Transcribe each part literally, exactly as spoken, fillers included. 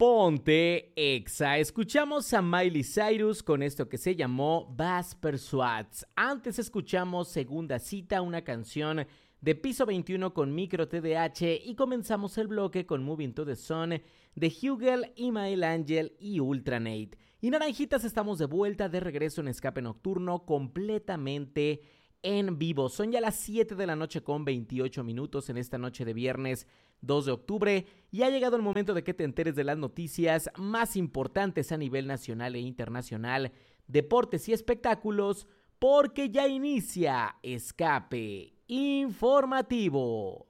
Ponte Exa. Escuchamos a Miley Cyrus con esto que se llamó Bass Persuades. Antes escuchamos Segunda Cita, una canción de Piso veintiuno con Micro T D H, y comenzamos el bloque con Moving to the Sun de Hugel, Imael Angel y Ultranate. Y Naranjitas, estamos de vuelta, de regreso en Escape Nocturno, completamente en vivo. Son ya las siete de la noche con veintiocho minutos en esta noche de viernes dos de octubre, y ha llegado el momento de que te enteres de las noticias más importantes a nivel nacional e internacional, deportes y espectáculos, porque ya inicia Escape Informativo.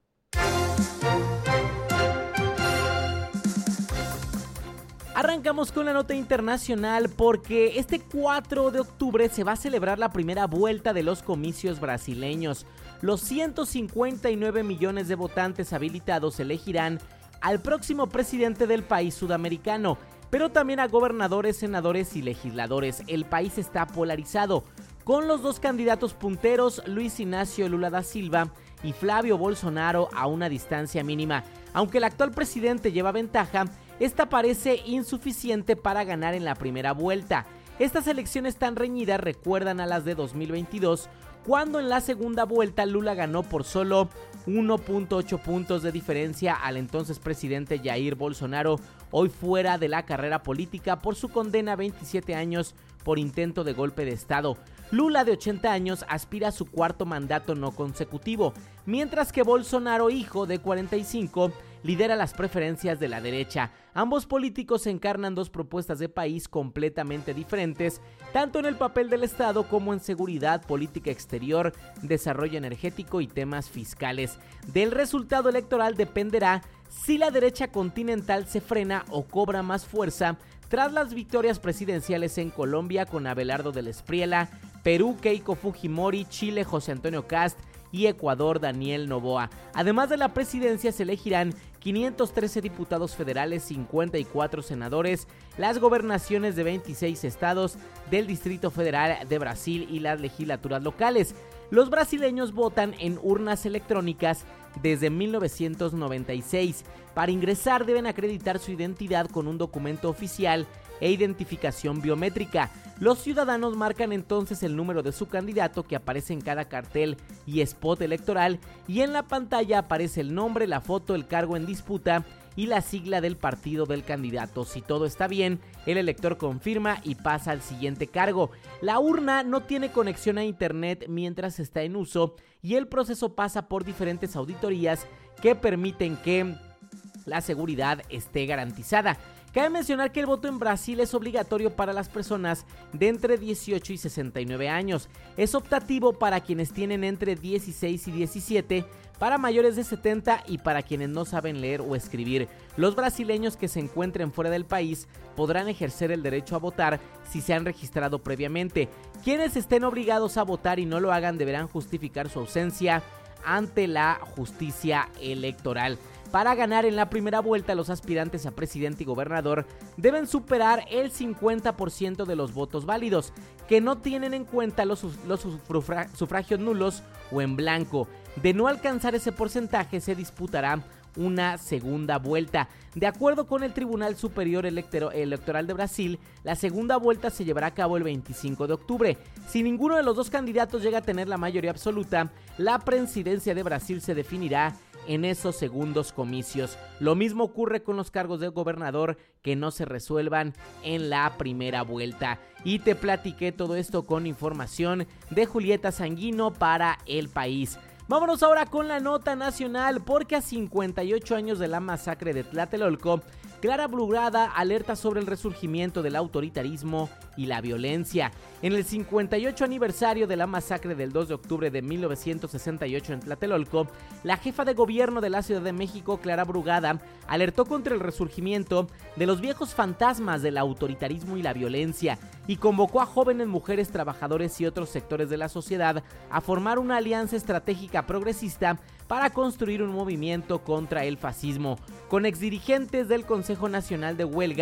Arrancamos con la nota internacional porque este cuatro de octubre se va a celebrar la primera vuelta de los comicios brasileños. Los ciento cincuenta y nueve millones de votantes habilitados elegirán al próximo presidente del país sudamericano, pero también a gobernadores, senadores y legisladores. El país está polarizado, con los dos candidatos punteros, Luis Ignacio Lula da Silva y Flavio Bolsonaro, a una distancia mínima. Aunque el actual presidente lleva ventaja, esta parece insuficiente para ganar en la primera vuelta. Estas elecciones tan reñidas recuerdan a las de dos mil veintidós, cuando en la segunda vuelta Lula ganó por solo uno punto ocho puntos de diferencia al entonces presidente Jair Bolsonaro, hoy fuera de la carrera política por su condena a veintisiete años por intento de golpe de estado. Lula, de ochenta años, aspira a su cuarto mandato no consecutivo, mientras que Bolsonaro, hijo de cuarenta y cinco, lidera las preferencias de la derecha. Ambos políticos encarnan dos propuestas de país completamente diferentes, tanto en el papel del Estado como en seguridad, política exterior, desarrollo energético y temas fiscales. Del resultado electoral dependerá si la derecha continental se frena o cobra más fuerza tras las victorias presidenciales en Colombia con Abelardo del Espriella, Perú Keiko Fujimori, Chile José Antonio Kast y Ecuador Daniel Noboa. Además de la presidencia, se elegirán quinientos trece diputados federales, cincuenta y cuatro senadores, las gobernaciones de veintiséis estados del Distrito Federal de Brasil y las legislaturas locales. Los brasileños votan en urnas electrónicas desde mil novecientos noventa y seis. Para ingresar deben acreditar su identidad con un documento oficial e identificación biométrica. Los ciudadanos marcan entonces el número de su candidato, que aparece en cada cartel y spot electoral, y en la pantalla aparece el nombre, la foto, el cargo en disputa y la sigla del partido del candidato. Si todo está bien, el elector confirma y pasa al siguiente cargo. La urna no tiene conexión a internet mientras está en uso, y el proceso pasa por diferentes auditorías que permiten que la seguridad esté garantizada. Cabe mencionar que el voto en Brasil es obligatorio para las personas de entre dieciocho y sesenta y nueve años. Es optativo para quienes tienen entre dieciséis y diecisiete, para mayores de setenta y para quienes no saben leer o escribir. Los brasileños que se encuentren fuera del país podrán ejercer el derecho a votar si se han registrado previamente. Quienes estén obligados a votar y no lo hagan deberán justificar su ausencia ante la justicia electoral. Para ganar en la primera vuelta, los aspirantes a presidente y gobernador deben superar el cincuenta por ciento de los votos válidos, que no tienen en cuenta los, los sufra, sufragios nulos o en blanco. De no alcanzar ese porcentaje, se disputará una segunda vuelta. De acuerdo con el Tribunal Superior Electro- Electoral de Brasil, la segunda vuelta se llevará a cabo el veinticinco de octubre. Si ninguno de los dos candidatos llega a tener la mayoría absoluta, la presidencia de Brasil se definirá en esos segundos comicios. Lo mismo ocurre con los cargos de gobernador que no se resuelvan en la primera vuelta. Y te platiqué todo esto con información de Julieta Sanguino para El País. Vámonos ahora con la nota nacional, porque a cincuenta y ocho años de la masacre de Tlatelolco, Clara Brugada alerta sobre el resurgimiento del autoritarismo y la violencia. En el cincuenta y ocho aniversario de la masacre del dos de octubre de mil novecientos sesenta y ocho en Tlatelolco, la jefa de gobierno de la Ciudad de México, Clara Brugada, alertó contra el resurgimiento de los viejos fantasmas del autoritarismo y la violencia, y convocó a jóvenes, mujeres, trabajadores y otros sectores de la sociedad a formar una alianza estratégica progresista para construir un movimiento contra el fascismo. Con exdirigentes del Consejo Nacional de Huelga,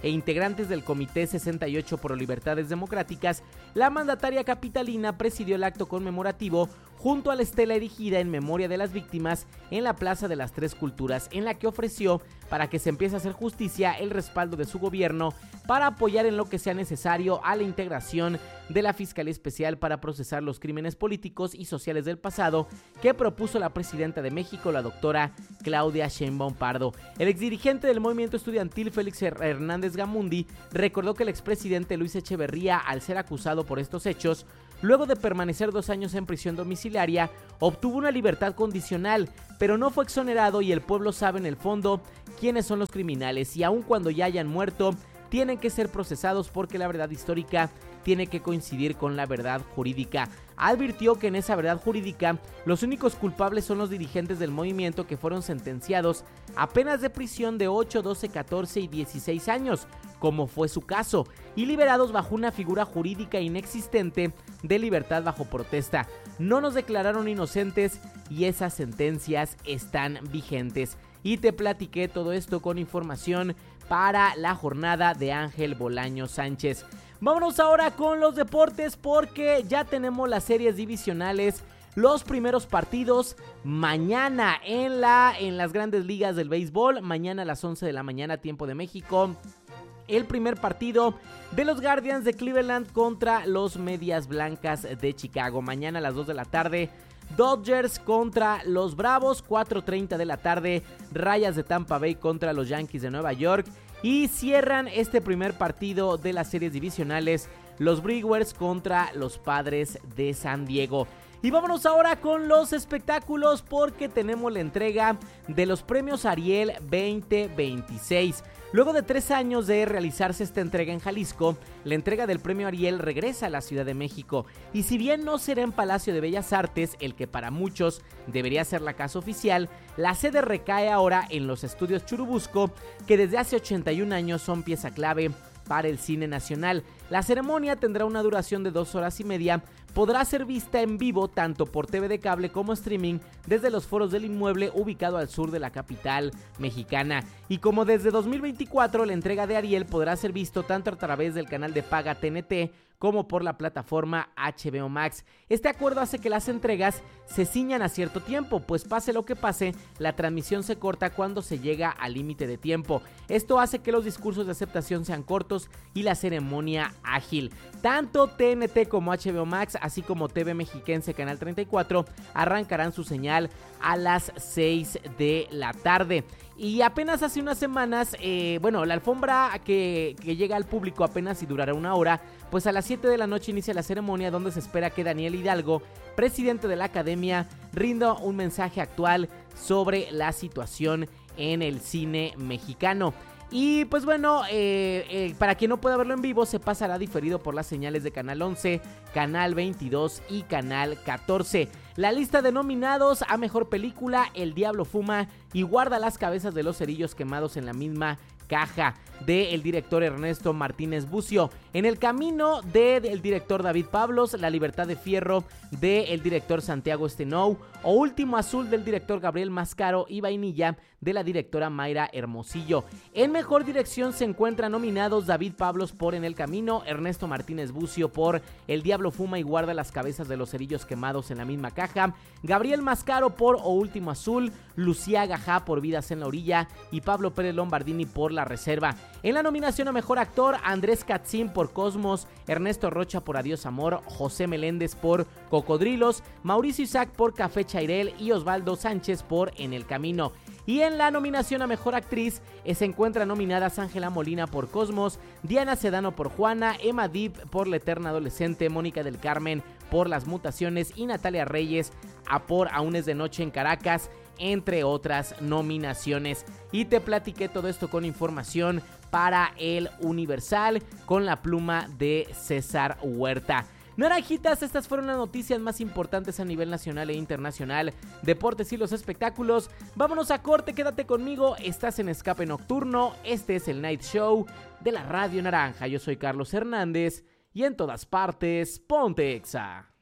e integrantes del Comité sesenta y ocho Pro Libertades Democráticas, la mandataria capitalina presidió el acto conmemorativo junto a la estela erigida en memoria de las víctimas en la Plaza de las Tres Culturas, en la que ofreció, para que se empiece a hacer justicia, el respaldo de su gobierno para apoyar en lo que sea necesario a la integración de la Fiscalía Especial para procesar los crímenes políticos y sociales del pasado que propuso la presidenta de México, la doctora Claudia Sheinbaum Pardo. El exdirigente del movimiento estudiantil Félix Hernández Gamundi recordó que el expresidente Luis Echeverría, al ser acusado por estos hechos, luego de permanecer dos años en prisión domiciliaria, obtuvo una libertad condicional, pero no fue exonerado y el pueblo sabe en el fondo quiénes son los criminales y aun cuando ya hayan muerto, tienen que ser procesados porque la verdad histórica tiene que coincidir con la verdad jurídica. Advirtió que en esa verdad jurídica los únicos culpables son los dirigentes del movimiento que fueron sentenciados a penas de prisión de ocho, doce, catorce y dieciséis años, como fue su caso, y liberados bajo una figura jurídica inexistente de libertad bajo protesta. No nos declararon inocentes y esas sentencias están vigentes. Y te platiqué todo esto con información para la jornada de Ángel Bolaño Sánchez. Vámonos ahora con los deportes porque ya tenemos las series divisionales, los primeros partidos mañana en, la, en las grandes ligas del béisbol, mañana a las once de la mañana tiempo de México. El primer partido de los Guardians de Cleveland contra los Medias Blancas de Chicago. Mañana a las dos de la tarde, Dodgers contra los Bravos. cuatro treinta de la tarde, Rayas de Tampa Bay contra los Yankees de Nueva York. Y cierran este primer partido de las series divisionales, los Brewers contra los Padres de San Diego. Y vámonos ahora con los espectáculos porque tenemos la entrega de los premios Ariel veinte veintiséis. Luego de tres años de realizarse esta entrega en Jalisco, la entrega del premio Ariel regresa a la Ciudad de México. Y si bien no será en Palacio de Bellas Artes, el que para muchos debería ser la casa oficial, la sede recae ahora en los estudios Churubusco, que desde hace ochenta y un años son pieza clave para el cine nacional. La ceremonia tendrá una duración de dos horas y media. Podrá ser vista en vivo tanto por T V de cable como streaming desde los foros del inmueble ubicado al sur de la capital mexicana. Y como desde dos mil veinticuatro la entrega de Ariel podrá ser visto tanto a través del canal de paga T N T como por la plataforma H B O Max. Este acuerdo hace que las entregas se ciñan a cierto tiempo, pues pase lo que pase, la transmisión se corta cuando se llega al límite de tiempo. Esto hace que los discursos de aceptación sean cortos y la ceremonia ágil. Tanto T N T como H B O Max, así como T V Mexiquense Canal treinta y cuatro, arrancarán su señal a las seis de la tarde. Y apenas hace unas semanas, eh, bueno, la alfombra que, que llega al público apenas y durará una hora, pues a las siete de la noche inicia la ceremonia donde se espera que Daniel Hidalgo, presidente de la academia, rinda un mensaje actual sobre la situación en el cine mexicano. Y pues bueno, eh, eh, para quien no pueda verlo en vivo, se pasará diferido por las señales de Canal once, Canal veintidós y Canal catorce. La lista de nominados a Mejor Película: El Diablo Fuma y Guarda las Cabezas de los Cerillos Quemados en la misma caja, del director Ernesto Martínez Bucio. En el camino, del director David Pablos. La Libertad de Fierro, del director Santiago Stenou. O Último Azul, del director Gabriel Mascaro. Y Vainilla, de la directora Mayra Hermosillo. En Mejor Dirección se encuentran nominados David Pablos por En el Camino, Ernesto Martínez Bucio por El Diablo Fuma y Guarda las Cabezas de los Cerillos Quemados en la misma caja, Gabriel Mascaro por O Último Azul, Lucía Gajá por Vidas en la Orilla y Pablo Pérez Lombardini por La Reserva. En la nominación a Mejor Actor, Andrés Katzin por Cosmos, Ernesto Rocha por Adiós Amor, José Meléndez por Cocodrilos, Mauricio Isaac por Café Chairel y Osvaldo Sánchez por En el Camino. Y en la nominación a Mejor Actriz eh, se encuentran nominadas Ángela Molina por Cosmos, Diana Sedano por Juana, Emma Deep por La Eterna Adolescente, Mónica del Carmen por Las Mutaciones y Natalia Reyes a por Aún es de Noche en Caracas, entre otras nominaciones. Y te platiqué todo esto con información para El Universal con la pluma de César Huerta. Naranjitas, estas fueron las noticias más importantes a nivel nacional e internacional, deportes y los espectáculos. Vámonos a corte, quédate conmigo, estás en Escape Nocturno, este es el Night Show de la Radio Naranja. Yo soy Carlos Hernández y en todas partes, ponte Exa.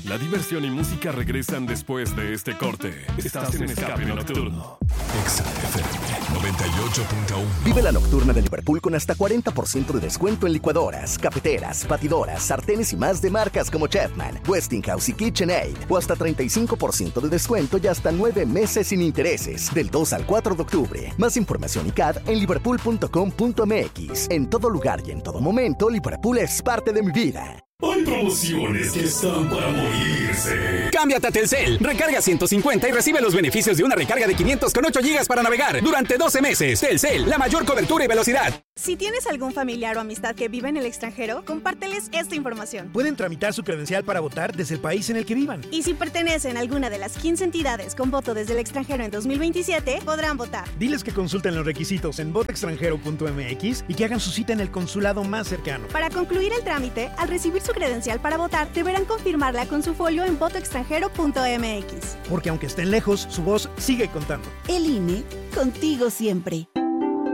La diversión y música regresan después de este corte. Estás en Escape Nocturno. Exa F M noventa y ocho punto uno. Vive la nocturna de Liverpool con hasta cuarenta por ciento de descuento en licuadoras, cafeteras, batidoras, sartenes y más de marcas como Chefman, Westinghouse y KitchenAid. O hasta treinta y cinco por ciento de descuento y hasta nueve meses sin intereses. Del dos al cuatro de octubre. Más información y C A D en liverpool punto com punto m x. En todo lugar y en todo momento, Liverpool es parte de mi vida. Hay promociones que están para morirse. Cámbiate a Telcel. Recarga ciento cincuenta y recibe los beneficios de una recarga de quinientos con ocho gigas para navegar durante doce meses. Telcel, la mayor cobertura y velocidad. Si tienes algún familiar o amistad que vive en el extranjero, compárteles esta información. Pueden tramitar su credencial para votar desde el país en el que vivan. Y si pertenecen a alguna de las quince entidades con voto desde el extranjero en dos mil veintisiete, podrán votar. Diles que consulten los requisitos en voto extranjero punto m x y que hagan su cita en el consulado más cercano. Para concluir el trámite, al recibir su credencial para votar, deberán confirmarla con su folio en voto extranjero punto m x. Porque aunque estén lejos, su voz sigue contando. El I N E, contigo siempre.